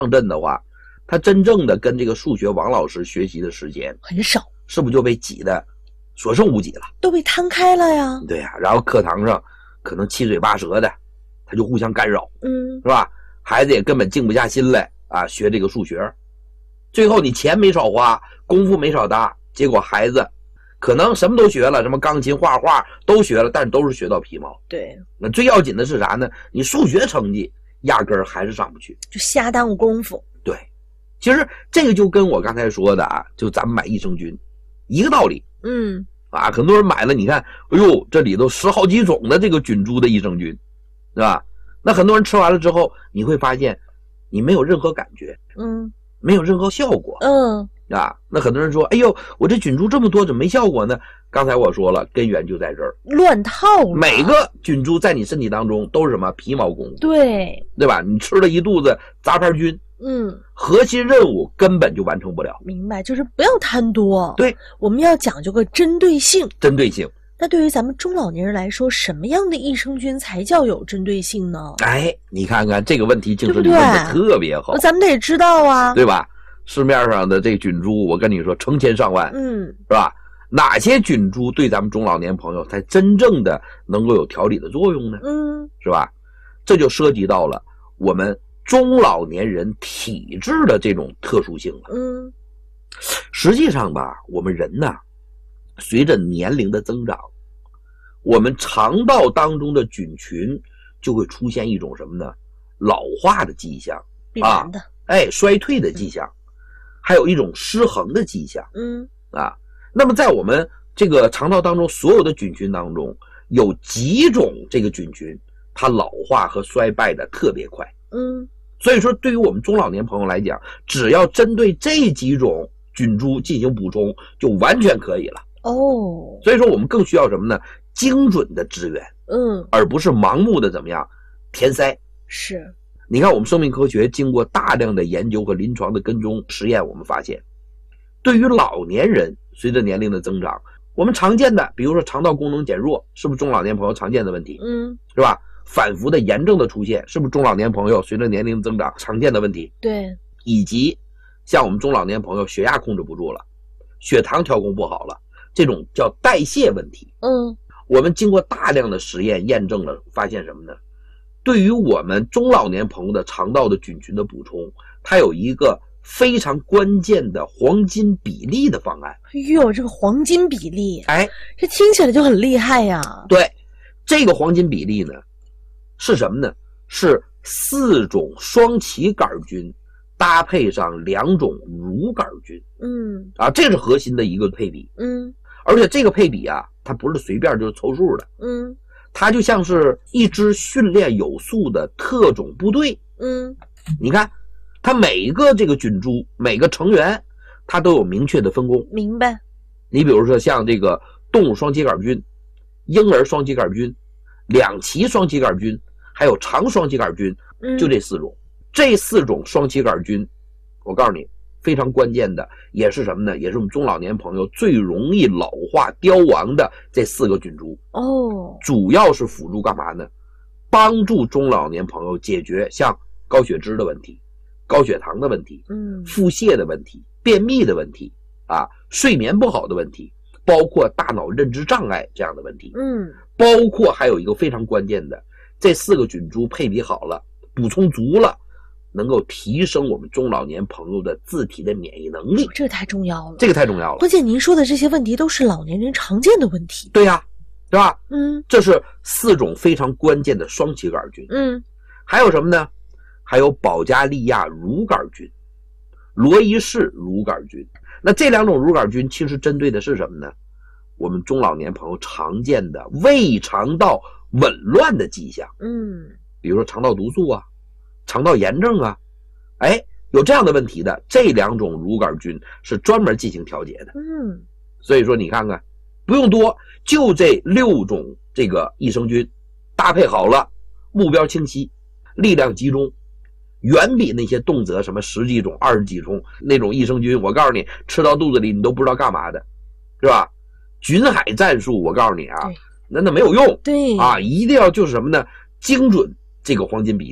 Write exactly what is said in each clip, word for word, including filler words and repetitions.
上阵的话，他真正的跟这个数学王老师学习的时间很少， 是不是就被挤得所剩无几了？ 都被摊开了呀。 对呀、啊，然后课堂上可能七嘴八舌的，他就互相干扰， 嗯， 是吧？孩子也根本静不下心来啊，学这个数学。最后你钱没少花，功夫没少搭，结果孩子可能什么都学了，什么钢琴、画画都学了，但是都是学到皮毛。 对， 那最要紧的是啥呢？你数学成绩压根儿还是上不去， 就瞎耽误功夫。 对，其实这个就跟我刚才说的啊，就咱们买益生菌一个道理。 嗯， 啊，很多人买了，你看，哎呦，这里头十好几种的这个菌株的益生菌，对吧？那很多人吃完了之后，你会发现你没有任何感觉， 嗯， 没有任何效果， 嗯， 啊，那很多人说，哎呦，我这菌株这么多，怎么没效果呢？刚才我说了，根源就在这儿， 乱套了。 每个菌株在你身体当中都是什么皮毛功夫， 对， 对吧？你吃了一肚子杂牌菌， 嗯， 核心任务根本就完成不了。 明白，就是不要贪多。 对， 我们要讲究个针对性。 针对性。 那对于咱们中老年人来说，什么样的益生菌才叫有针对性呢？ 哎，你看看这个问题，静思你对问的特别好， 咱们得知道啊， 对吧？市面上的这菌株，我跟你说，成千上万， 嗯， 是吧？哪些菌株对咱们中老年朋友才真正的能够有调理的作用呢？ 嗯， 是吧？这就涉及到了我们中老年人体质的这种特殊性了。 嗯， 实际上吧，我们人呐，随着年龄的增长，我们肠道当中的菌群就会出现一种什么呢？老化的迹象， 必然的， 啊、哎，衰退的迹象，还有一种失衡的迹象。 嗯， 啊，那么在我们这个肠道当中所有的菌群当中，有几种这个菌群它老化和衰败的特别快。 嗯， 所以说对于我们中老年朋友来讲，只要针对这几种菌株进行补充就完全可以了。 哦， 所以说我们更需要什么呢？精准的支援， 嗯， 而不是盲目的怎么样填塞。 是， 你看我们生命科学经过大量的研究和临床的跟踪实验，我们发现对于老年人随着年龄的增长，我们常见的比如说肠道功能减弱，是不是中老年朋友常见的问题？ 嗯， 是吧？反复的炎症的出现，是不是中老年朋友随着年龄增长常见的问题？ 对， 以及像我们中老年朋友血压控制不住了，血糖调控不好了，这种叫代谢问题。 嗯， 我们经过大量的实验验证了，发现什么呢？对于我们中老年朋友的肠道的菌群的补充，它有一个非常关键的黄金比例的方案。 哎呦，这个黄金比例， 哎， 这听起来就很厉害呀。 对，这个黄金比例呢，是什么呢？是四种双歧杆菌搭配上两种乳杆菌。 嗯， 啊，这是核心的一个配比。 嗯， 而且这个配比啊，它不是随便就是凑数的。 嗯， 它就像是一支训练有素的特种部队。 嗯， 你看，它每一个这个菌株，每个成员，它都有明确的分工。 明白。 你比如说像这个动物双歧杆菌、婴儿双歧杆菌、两歧双歧杆菌，还有肠双歧杆菌，就这四种。嗯、这四种双歧杆菌，我告诉你，非常关键的，也是什么呢？也是我们中老年朋友最容易老化凋亡的这四个菌株。 哦， 主要是辅助干嘛呢？帮助中老年朋友解决像高血脂的问题、高血糖的问题、 嗯， 腹泻的问题、便秘的问题啊，睡眠不好的问题，包括大脑认知障碍这样的问题。 嗯， 包括还有一个非常关键的，这四个菌株配比好了，补充足了，能够提升我们中老年朋友的自体的免疫能力。 这个太重要了， 这个太重要了。 关键您说的这些问题都是老年人常见的问题。 对呀、啊，对吧？ 嗯， 这是四种非常关键的双歧杆菌。 嗯， 还有什么呢？还有保加利亚乳杆菌、罗伊氏乳杆菌。那这两种乳杆菌其实针对的是什么呢？我们中老年朋友常见的胃肠道紊乱的迹象。 嗯， 比如说肠道毒素啊、肠道炎症啊，哎，有这样的问题的，这两种乳杆菌是专门进行调节的。 嗯， 所以说你看看，不用多，就这六种这个益生菌搭配好了，目标清晰，力量集中，远比那些动辄什么十几种、二十几种那种益生菌，我告诉你，吃到肚子里你都不知道干嘛的，是吧？菌海战术，我告诉你啊，那那没有用。 对啊，一定要就是什么呢？精准这个黄金比例。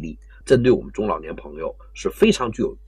针对我们中老年朋友是非常具有